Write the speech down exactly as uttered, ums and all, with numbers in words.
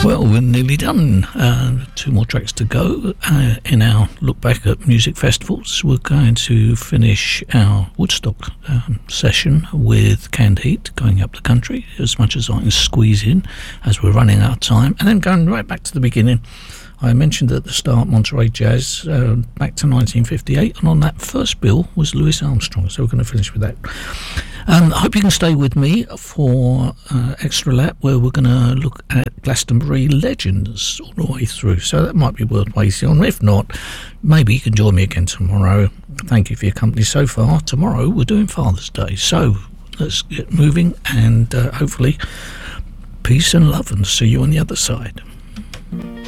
Well, we're nearly done. Uh, two more tracks to go. Uh, in our look back at music festivals, we're going to finish our Woodstock um, session with Canned Heat, going up the country as much as I can squeeze in as we're running out of time, and then going right back to the beginning. I mentioned at the start Monterey Jazz uh, back to nineteen fifty-eight, and on that first bill was Louis Armstrong, so we're going to finish with that. Um, I hope you can stay with me for uh, Extra Lap, where we're going to look at Glastonbury legends all the way through, so that might be worth waiting on. If not, maybe you can join me again tomorrow. Thank you for your company so far. Tomorrow we're doing Father's Day, so let's get moving, and uh, hopefully peace and love, and see you on the other side.